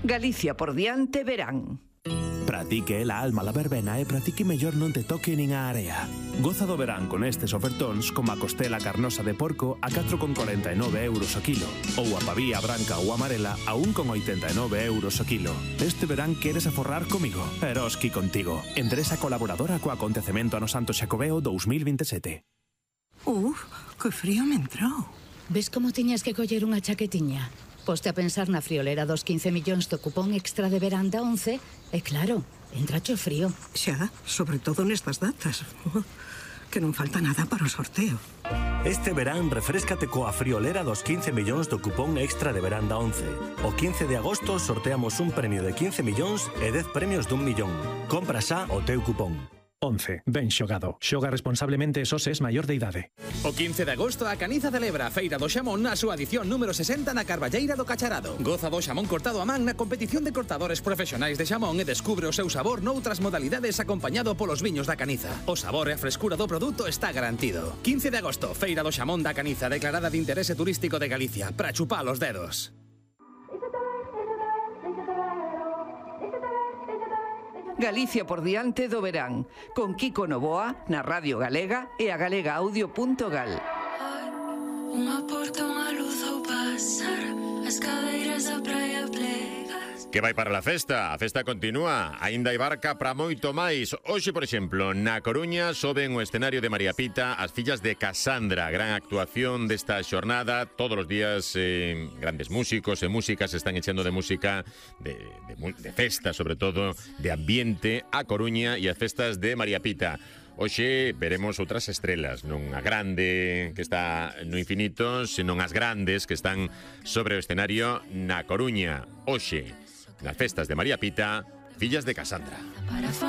Galicia por diante verán. Para ti que é a alma la verbena e para ti que mellor non te toque nin a area. Goza do verán con estes ofertóns como a costela carnosa de porco a 4,49 euros o kilo ou a pavía branca ou amarela a 1,89 euros o kilo. Este verán queres aforrar comigo? Eroski contigo. Empresa colaboradora co acontecemento ano Santo Xacobeo 2027. Que frío me entrou. Ves como tiñas que coller unha chaquetiña? Poste a pensar na friolera dos 15 millóns do cupón extra de verán da 11 e claro, entrache o frío. Xa, sobre todo nestas datas. Que non falta nada para o sorteo. Este verán refréscate coa friolera dos 15 millóns do cupón extra de verán da 11. O 15 de agosto sorteamos un premio de 15 millóns e 10 premios d'1 millón. Compra xa o teu cupón. 11. Ben xogado. Xoga responsablemente e só se es maior de idade. O 15 de agosto a Caniza celebra a Feira do Xamón na súa edición número 60 na Carballeira do Cacharado. Goza do xamón cortado a man na competición de cortadores profesionais de xamón e descubre o seu sabor noutras modalidades acompañado polos viños da Caniza. O sabor e a frescura do produto está garantido. 15 de agosto, Feira do Xamón da Caniza, declarada de interese turístico de Galicia. Para chupar os dedos. Galicia por diante do verán, con Kiko Novoa na Radio Galega e a galegaaudio.gal. Unha porta, unha luz ao pasar, as cadeiras da praia plegas. Que vai para a festa continúa, aínda hai barca para moito máis. Hoxe, por exemplo, na Coruña soben o escenario de María Pita as fillas de Casandra, gran actuación desta xornada. Todos os días grandes músicos e músicas están echando de música, de festa, sobre todo, de ambiente a Coruña e as festas de María Pita. Hoxe veremos outras estrelas, non a grande que está no infinito, senón as grandes que están sobre o escenario na Coruña. Hoxe, nas festas de María Pita, fillas de Casandra.